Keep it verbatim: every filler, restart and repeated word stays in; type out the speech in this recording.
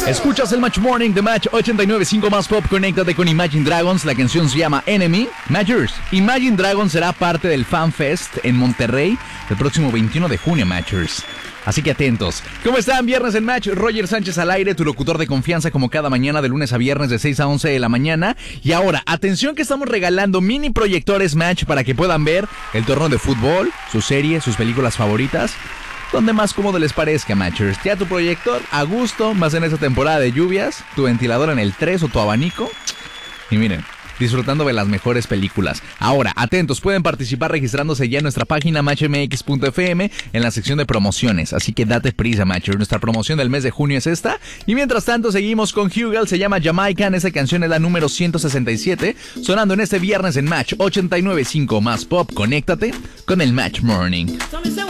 Escuchas el Match Morning de Match ochenta y nueve punto cinco más Pop. Conéctate con Imagine Dragons. La canción se llama Enemy. Matchers. Imagine Dragons será parte del Fan Fest en Monterrey el próximo veintiuno de junio, Matchers. Así que atentos. ¿Cómo están? Viernes en Match. Roger Sánchez al aire, tu locutor de confianza como cada mañana de lunes a viernes de seis a once de la mañana. Y ahora, atención que estamos regalando mini proyectores Match para que puedan ver el torneo de fútbol, sus series, sus películas favoritas. Donde más cómodo les parezca, Matchers. Ya tu proyector a gusto, más en esta temporada de lluvias, tu ventilador en el tres o tu abanico. Y miren, disfrutando de las mejores películas. Ahora, atentos, pueden participar registrándose ya en nuestra página match m x punto f m en la sección de promociones. Así que date prisa, Matchers. Nuestra promoción del mes de junio es esta. Y mientras tanto, seguimos con Hugel, se llama Jamaican. Esa canción es la número ciento sesenta y siete, sonando en este viernes en Match ochenta y nueve punto cinco más Pop. Conéctate con el Match Morning.